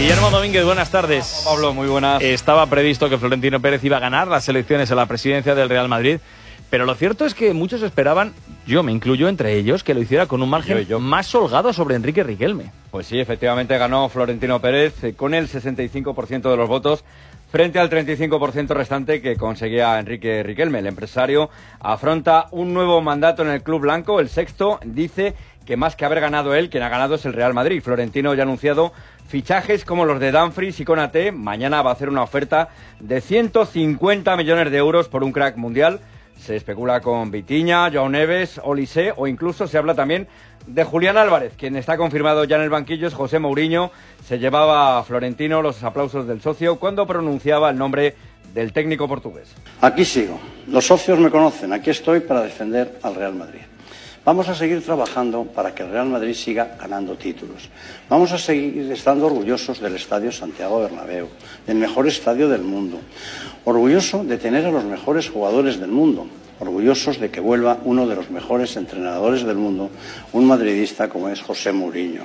Guillermo Domínguez, buenas tardes. Pablo, muy buenas. Estaba previsto que Florentino Pérez iba a ganar las elecciones a la presidencia del Real Madrid, pero lo cierto es que muchos esperaban, yo me incluyo entre ellos, que lo hiciera con un margen más holgado sobre Enrique Riquelme. Pues sí, efectivamente ganó Florentino Pérez con el 65% de los votos frente al 35% restante que conseguía Enrique Riquelme. El empresario afronta un nuevo mandato en el club blanco, el sexto. Dice que más que haber ganado él, quien ha ganado es el Real Madrid. Florentino ya ha anunciado fichajes como los de Dumfries y Konaté. Mañana va a hacer una oferta de 150 millones de euros por un crack mundial. Se especula con Vitinha, Joao Neves, Olise o incluso se habla también de Julián Álvarez. Quien está confirmado ya en el banquillo es José Mourinho. Se llevaba a Florentino los aplausos del socio cuando pronunciaba el nombre del técnico portugués. Aquí sigo. Los socios me conocen. Aquí estoy para defender al Real Madrid. Vamos a seguir trabajando para que el Real Madrid siga ganando títulos. Vamos a seguir estando orgullosos del Estadio Santiago Bernabéu, del mejor estadio del mundo. Orgulloso de tener a los mejores jugadores del mundo. Orgullosos de que vuelva uno de los mejores entrenadores del mundo, un madridista como es José Mourinho.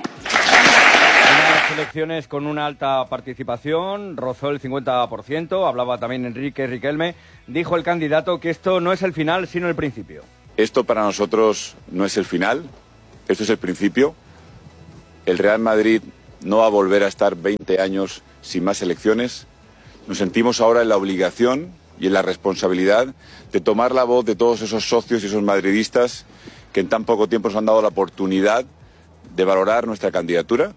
Unas elecciones con una alta participación, rozó el 50%, hablaba también Enrique Riquelme. Dijo el candidato que esto no es el final, sino el principio. Esto para nosotros no es el final, esto es el principio. El Real Madrid no va a volver a estar 20 años sin más elecciones. Nos sentimos ahora en la obligación y en la responsabilidad de tomar la voz de todos esos socios y esos madridistas que en tan poco tiempo nos han dado la oportunidad de valorar nuestra candidatura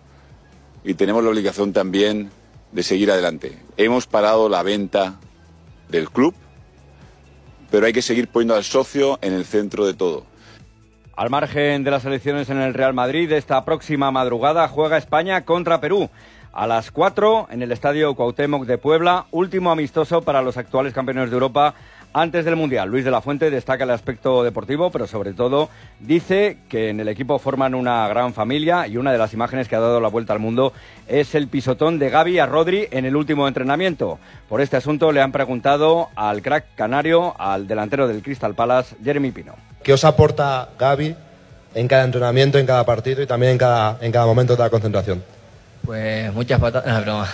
y tenemos la obligación también de seguir adelante. Hemos parado la venta del club, pero hay que seguir poniendo al socio en el centro de todo. Al margen de las elecciones en el Real Madrid, esta próxima madrugada juega España contra Perú. A las 4 en el Estadio Cuauhtémoc de Puebla, último amistoso para los actuales campeones de Europa antes del Mundial. Luis de la Fuente destaca el aspecto deportivo, pero sobre todo dice que en el equipo forman una gran familia y una de las imágenes que ha dado la vuelta al mundo es el pisotón de Gavi a Rodri en el último entrenamiento. Por este asunto le han preguntado al crack canario, al delantero del Crystal Palace, Jeremy Pino. ¿Qué os aporta Gavi en cada entrenamiento, en cada partido y también en cada momento de la concentración? Pues muchas patadas, no, broma.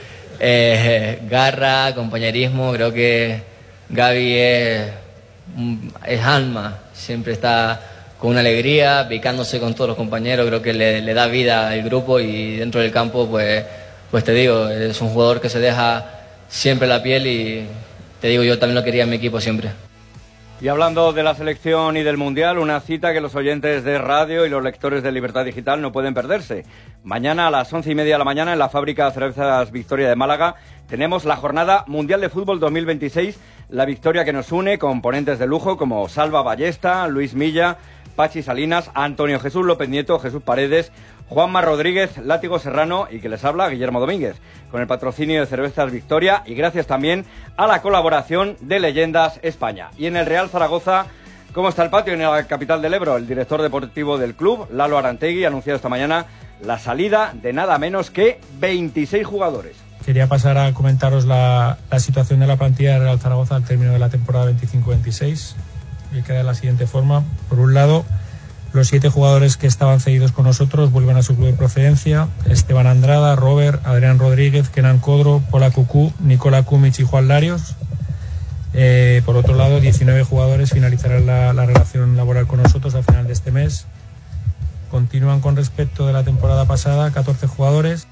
Garra, compañerismo, creo que Gavi es alma, siempre está con una alegría, picándose con todos los compañeros, creo que le da vida al grupo y dentro del campo, pues te digo, es un jugador que se deja siempre la piel y te digo, yo también lo quería en mi equipo siempre. Y hablando de la selección y del Mundial, una cita que los oyentes de radio y los lectores de Libertad Digital no pueden perderse. Mañana a las 11:30 de la mañana en la fábrica Cervezas Victoria de Málaga tenemos la Jornada Mundial de Fútbol 2026, la victoria que nos une con ponentes de lujo como Salva Ballesta, Luis Milla, Pachi Salinas, Antonio Jesús López Nieto, Jesús Paredes, Juanma Rodríguez, Látigo Serrano y que les habla Guillermo Domínguez, con el patrocinio de Cervezas Victoria y gracias también a la colaboración de Leyendas España. Y en el Real Zaragoza, ¿cómo está el patio en la capital del Ebro? El director deportivo del club, Lalo Arantegui, ha anunciado esta mañana la salida de nada menos que 26 jugadores. Quería pasar a comentaros la situación de la plantilla del Real Zaragoza al término de la temporada 25-26 y queda de la siguiente forma. Por un lado, los 7 jugadores que estaban cedidos con nosotros vuelven a su club de procedencia: Esteban Andrada, Robert, Adrián Rodríguez, Kenan Codro, Pola Cucú, Nicola Kumic y Juan Larios. Por otro lado, 19 jugadores finalizarán la relación laboral con nosotros al final de este mes. Continúan con respecto de la temporada pasada 14 jugadores.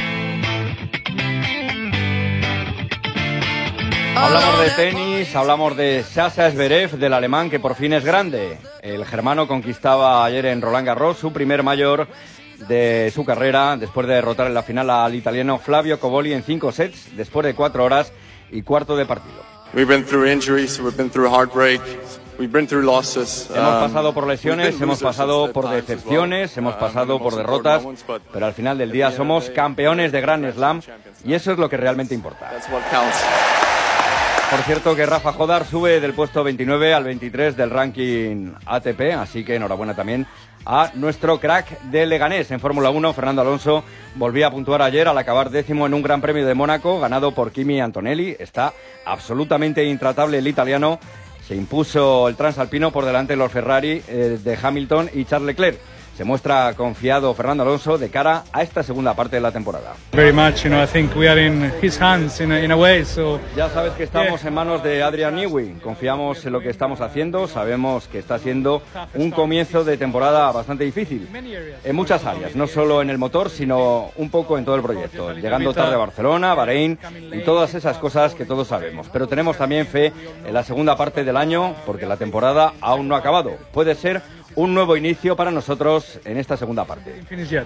Hablamos de tenis, hablamos de Sasha Zverev, del alemán que por fin es grande. El germano conquistaba ayer en Roland Garros su primer mayor de su carrera, después de derrotar en la final al italiano Flavio Cobolli en 5 sets, después de 4 horas y cuarto de partido. We've been through injuries, we've been through heartbreak, we've been through losses. Hemos pasado por lesiones, hemos pasado por decepciones, hemos pasado por derrotas, pero al final del día somos campeones de Grand Slam y eso es lo que realmente importa. Por cierto que Rafa Jodar sube del puesto 29 al 23 del ranking ATP, así que enhorabuena también a nuestro crack de Leganés. En Fórmula 1, Fernando Alonso volvía a puntuar ayer al acabar 10º en un Gran Premio de Mónaco, ganado por Kimi Antonelli. Está absolutamente intratable el italiano. Se impuso el transalpino por delante de los Ferrari de Hamilton y Charles Leclerc. se muestra confiado Fernando Alonso de cara a esta segunda parte de la temporada. Very much, I think we are in his hands in a way, so ya sabes que estamos en manos de Adrian Newey, confiamos en lo que estamos haciendo, sabemos que está siendo un comienzo de temporada bastante difícil en muchas áreas, no solo en el motor, sino un poco en todo el proyecto, llegando tarde a Barcelona, Bahrein y todas esas cosas que todos sabemos, pero tenemos también fe en la segunda parte del año porque la temporada aún no ha acabado, puede ser un nuevo inicio para nosotros en esta segunda parte.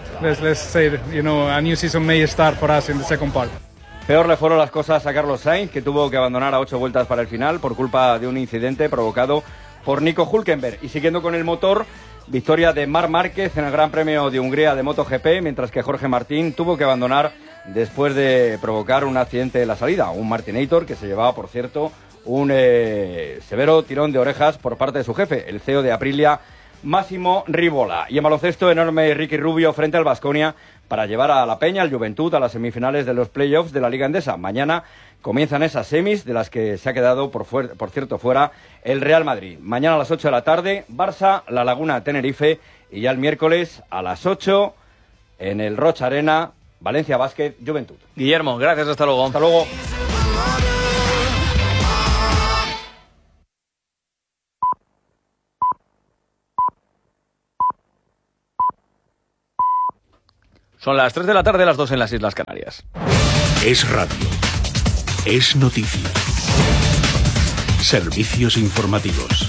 Peor le fueron las cosas a Carlos Sainz, que tuvo que abandonar a 8 vueltas para el final por culpa de un incidente provocado por Nico Hülkenberg. Y siguiendo con el motor, victoria de Marc Márquez en el Gran Premio de Hungría de MotoGP, mientras que Jorge Martín tuvo que abandonar después de provocar un accidente en la salida. Un Martinator que se llevaba, por cierto, un severo tirón de orejas por parte de su jefe, el CEO de Aprilia, Massimo Rivola. Y en baloncesto, enorme Ricky Rubio frente al Baskonia para llevar a la Peña, al Juventud, a las semifinales de los playoffs de la Liga Endesa. Mañana comienzan esas semis de las que se ha quedado, por cierto, fuera el Real Madrid. Mañana a las 8 de la tarde, Barça, La Laguna, Tenerife. Y ya el miércoles a las 8 en el Rocha Arena, Valencia Basket, Juventud. Guillermo, gracias, hasta luego. Hasta luego. Son las 3 de la tarde, las 2 en las Islas Canarias. Es radio. Es noticia. Servicios informativos.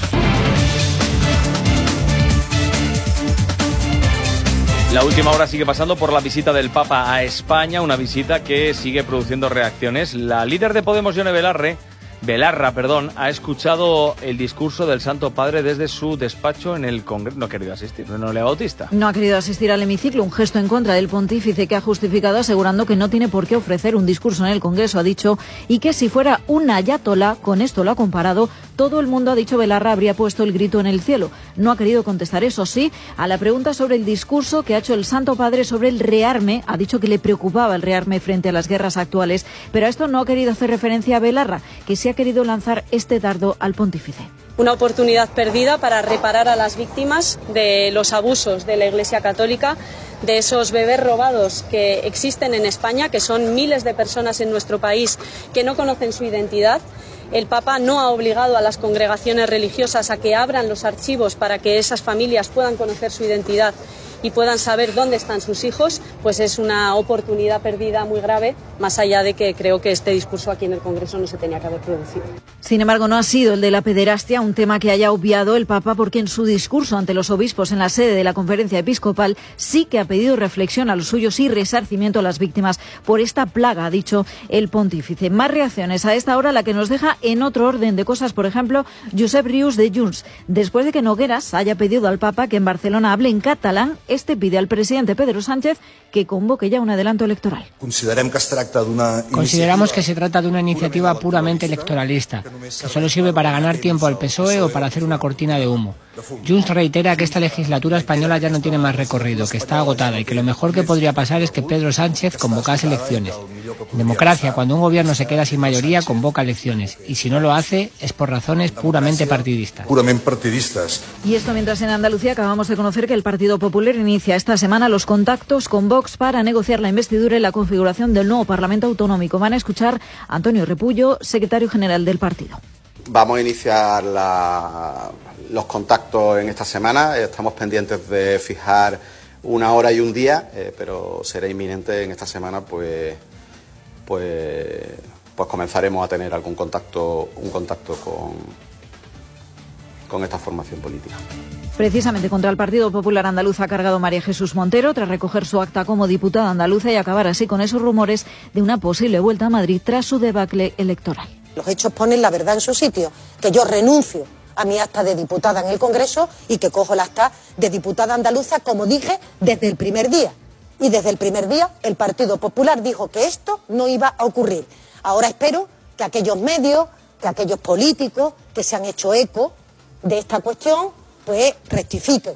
La última hora sigue pasando por la visita del Papa a España, una visita que sigue produciendo reacciones. La líder de Podemos, Yone Belarra, ha escuchado el discurso del Santo Padre desde su despacho en el Congreso. No ha querido asistir, no Lea Bautista. No ha querido asistir al hemiciclo, un gesto en contra del pontífice que ha justificado asegurando que no tiene por qué ofrecer un discurso en el Congreso, ha dicho, y que si fuera un ayatolá, con esto lo ha comparado, todo el mundo, ha dicho Belarra, habría puesto el grito en el cielo. No ha querido contestar, eso sí, a la pregunta sobre el discurso que ha hecho el Santo Padre sobre el rearme. Ha dicho que le preocupaba el rearme frente a las guerras actuales, pero a esto no ha querido hacer referencia a Belarra, que sí ha querido lanzar este dardo al pontífice. Una oportunidad perdida para reparar a las víctimas de los abusos de la Iglesia Católica, de esos bebés robados que existen en España, que son miles de personas en nuestro país que no conocen su identidad. El Papa no ha obligado a las congregaciones religiosas a que abran los archivos para que esas familias puedan conocer su identidad y puedan saber dónde están sus hijos, pues es una oportunidad perdida muy grave, más allá de que creo que este discurso aquí en el Congreso no se tenía que haber producido. Sin embargo, no ha sido el de la pederastia un tema que haya obviado el Papa, porque en su discurso ante los obispos en la sede de la Conferencia Episcopal sí que ha pedido reflexión a los suyos y resarcimiento a las víctimas por esta plaga, ha dicho el pontífice. Más reacciones a esta hora, la que nos deja en otro orden de cosas, por ejemplo, Josep Rius de Junts. Después de que Nogueras haya pedido al Papa que en Barcelona hable en catalán, este pide al presidente Pedro Sánchez que convoque ya un adelanto electoral. Consideramos que se trata de una iniciativa puramente electoralista, que solo sirve para ganar tiempo al PSOE o para hacer una cortina de humo. Junts reitera que esta legislatura española ya no tiene más recorrido, que está agotada y que lo mejor que podría pasar es que Pedro Sánchez convocase elecciones. En democracia, cuando un gobierno se queda sin mayoría, convoca elecciones, y si no lo hace es por razones puramente partidistas. Y esto mientras en Andalucía acabamos de conocer que el Partido Popular inicia esta semana los contactos con Vox para negociar la investidura y la configuración del nuevo Parlamento Autonómico. Van a escuchar a Antonio Repullo, secretario general del partido. Vamos a iniciar los contactos en esta semana. Estamos pendientes de fijar una hora y un día, pero será inminente en esta semana, pues comenzaremos a tener un contacto con esta formación política. Precisamente contra el Partido Popular Andaluz ha cargado María Jesús Montero tras recoger su acta como diputada andaluza y acabar así con esos rumores de una posible vuelta a Madrid tras su debacle electoral. Los hechos ponen la verdad en su sitio, que yo renuncio a mi acta de diputada en el Congreso y que cojo el acta de diputada andaluza, como dije desde el primer día. Y desde el primer día el Partido Popular dijo que esto no iba a ocurrir. Ahora espero que aquellos medios, que aquellos políticos que se han hecho eco de esta cuestión, pues rectifiquen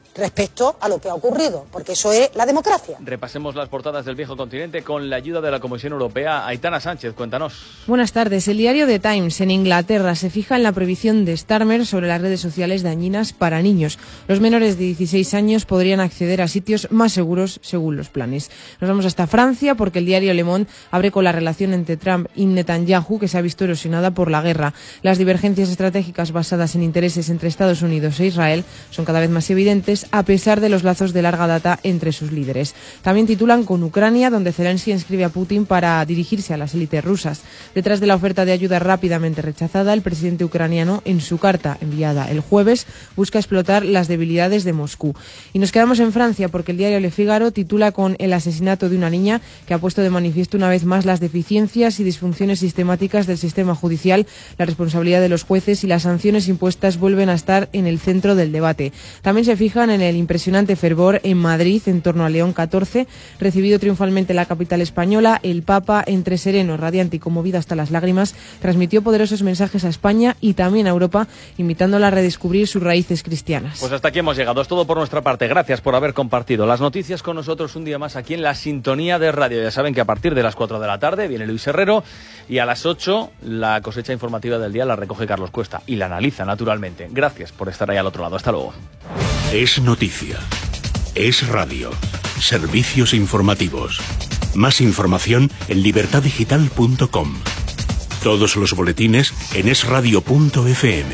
respecto a lo que ha ocurrido, porque eso es la democracia. Repasemos las portadas del viejo continente con la ayuda de la Comisión Europea. Aitana Sánchez, cuéntanos. Buenas tardes. El diario The Times en Inglaterra se fija en la prohibición de Starmer sobre las redes sociales dañinas para niños. Los menores de 16 años podrían acceder a sitios más seguros según los planes. Nos vamos hasta Francia porque el diario Le Monde abre con la relación entre Trump y Netanyahu, que se ha visto erosionada por la guerra. Las divergencias estratégicas basadas en intereses entre Estados Unidos e Israel son cada vez más evidentes a pesar de los lazos de larga data entre sus líderes. También titulan con Ucrania, donde Zelensky inscribe a Putin para dirigirse a las élites rusas. Detrás de la oferta de ayuda rápidamente rechazada, el presidente ucraniano, en su carta enviada el jueves, busca explotar las debilidades de Moscú. Y nos quedamos en Francia porque el diario Le Figaro titula con el asesinato de una niña, que ha puesto de manifiesto una vez más las deficiencias y disfunciones sistemáticas del sistema judicial. La responsabilidad de los jueces y las sanciones impuestas vuelven a estar en el centro del debate. También se fijan en el impresionante fervor en Madrid en torno a León XIV, recibido triunfalmente en la capital española. El Papa, entre sereno, radiante y conmovido hasta las lágrimas, transmitió poderosos mensajes a España y también a Europa, invitándola a redescubrir sus raíces cristianas. Pues hasta aquí hemos llegado. Es todo por nuestra parte. Gracias por haber compartido las noticias con nosotros un día más aquí en la Sintonía de Radio. Ya saben que a partir de las 4 de la tarde viene Luis Herrero y a las 8 la cosecha informativa del día la recoge Carlos Cuesta y la analiza naturalmente. Gracias por estar ahí al otro lado. Hasta luego. Es noticia. Es radio. Servicios informativos. Más información en libertadigital.com. Todos los boletines en esradio.fm.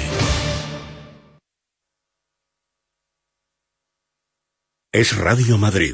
Es Radio Madrid,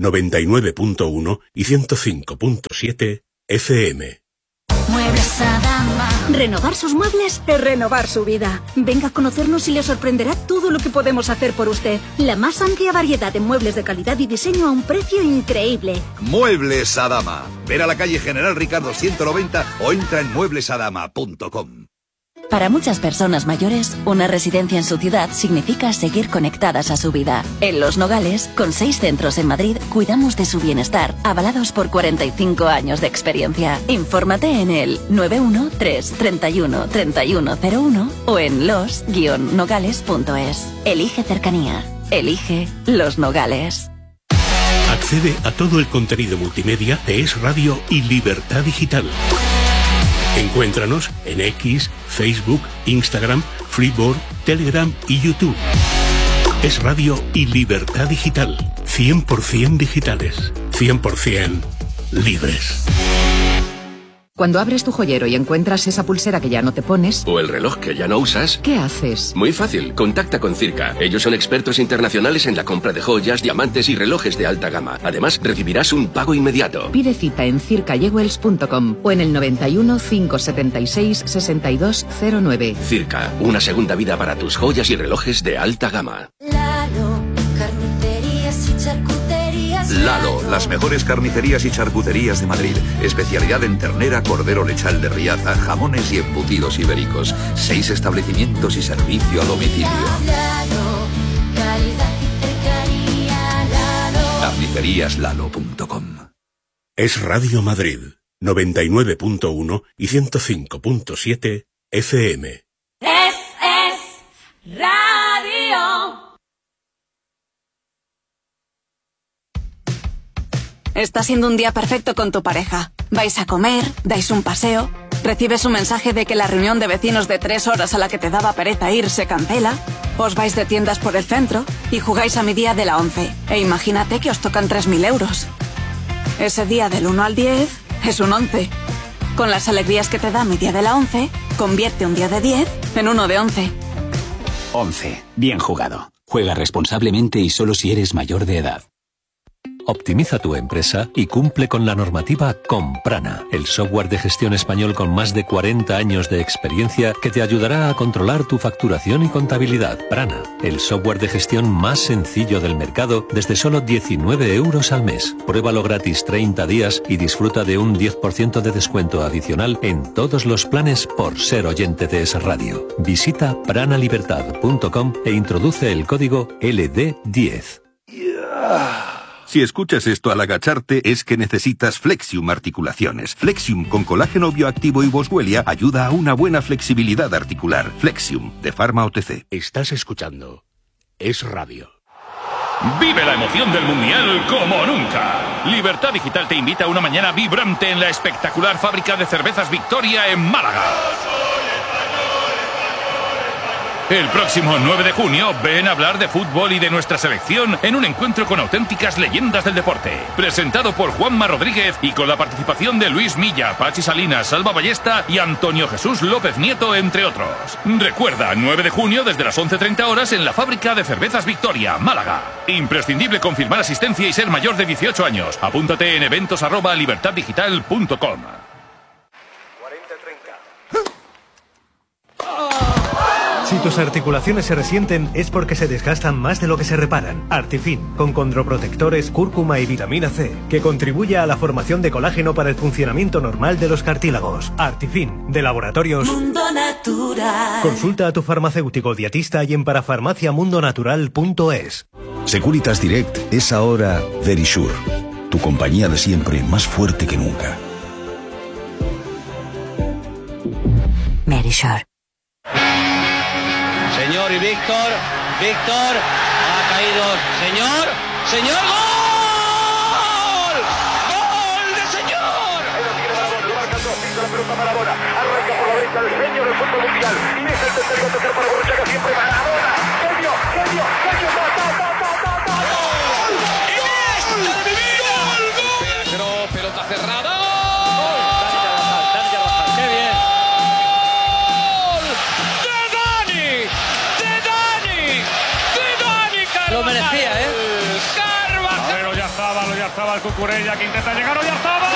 99.1 y 105.7 FM. Muebles Adama. Renovar sus muebles es renovar su vida. Venga a conocernos y le sorprenderá todo lo que podemos hacer por usted. La más amplia variedad de muebles de calidad y diseño a un precio increíble. Muebles Adama. Ver a la calle General Ricardo 190 o entra en mueblesadama.com. Para muchas personas mayores, una residencia en su ciudad significa seguir conectadas a su vida. En Los Nogales, con 6 centros en Madrid, cuidamos de su bienestar, avalados por 45 años de experiencia. Infórmate en el 913 31 3101 o en los-nogales.es. Elige cercanía. Elige Los Nogales. Accede a todo el contenido multimedia de Es Radio y Libertad Digital. Encuéntranos en X, Facebook, Instagram, Freeboard, Telegram y YouTube. Es Radio y Libertad Digital. 100% digitales. 100% libres. Cuando abres tu joyero y encuentras esa pulsera que ya no te pones... o el reloj que ya no usas... ¿qué haces? Muy fácil, contacta con Circa. Ellos son expertos internacionales en la compra de joyas, diamantes y relojes de alta gama. Además, recibirás un pago inmediato. Pide cita en circajewels.com o en el 91 576 6209. Circa, una segunda vida para tus joyas y relojes de alta gama. Lalo, carnicerías y charcuterías. Lalo, las mejores carnicerías y charcuterías de Madrid. Especialidad en ternera, cordero lechal de Riaza, jamones y embutidos ibéricos. 6 establecimientos y servicio a domicilio. Lalo, calidad y cercanía. Lalo. Carniceríaslalo.com. Es Radio Madrid, 99.1 y 105.7 FM. Es Radio. Está siendo un día perfecto con tu pareja. Vais a comer, dais un paseo, recibes un mensaje de que la reunión de vecinos de 3 horas a la que te daba pereza ir se cancela, os vais de tiendas por el centro y jugáis a mi día de la 11. E imagínate que os tocan 3.000 euros. Ese día del 1 al 10 es un 11. Con las alegrías que te da mi día de la 11, convierte un día de 10 en uno de 11. 11. Bien jugado. Juega responsablemente y solo si eres mayor de edad. Optimiza tu empresa y cumple con la normativa con Prana, el software de gestión español con más de 40 años de experiencia que te ayudará a controlar tu facturación y contabilidad. Prana, el software de gestión más sencillo del mercado desde solo 19 euros al mes. Pruébalo gratis 30 días y disfruta de un 10% de descuento adicional en todos los planes por ser oyente de Es Radio. Visita pranalibertad.com e introduce el código LD10. Si escuchas esto al agacharte es que necesitas Flexium Articulaciones. Flexium con colágeno bioactivo y boswellia ayuda a una buena flexibilidad articular. Flexium, de Pharma OTC. Estás escuchando Es Radio. Vive la emoción del Mundial como nunca. Libertad Digital te invita a una mañana vibrante en la espectacular fábrica de cervezas Victoria en Málaga. El próximo 9 de junio ven a hablar de fútbol y de nuestra selección en un encuentro con auténticas leyendas del deporte. Presentado por Juanma Rodríguez y con la participación de Luis Milla, Pachi Salinas, Salva Ballesta y Antonio Jesús López Nieto, entre otros. Recuerda, 9 de junio desde las 11:30 horas en la fábrica de cervezas Victoria, Málaga. Imprescindible confirmar asistencia y ser mayor de 18 años. Apúntate en eventos@libertaddigital.com. Si tus articulaciones se resienten es porque se desgastan más de lo que se reparan. Artifin, con condroprotectores, cúrcuma y vitamina C, que contribuye a la formación de colágeno para el funcionamiento normal de los cartílagos. Artifin, de Laboratorios Mundo Natural. Consulta a tu farmacéutico dietista y en parafarmaciamundonatural.es. Securitas Direct es ahora Verisure, tu compañía de siempre más fuerte que nunca. Verisure. Señor y Víctor, ha caído, señor, ¡gol! ¡Gol de señor! Lo marca dos, pisa la pelota Maradona, arranca por la derecha el genio del fútbol mundial, y es el tercer gol para Borruchaga, siempre Maradona, genio, Pero pelota cerrada. Lo merecía, Carvajal. Lo ya estaba el Cucurella que intenta llegar, ya estaba.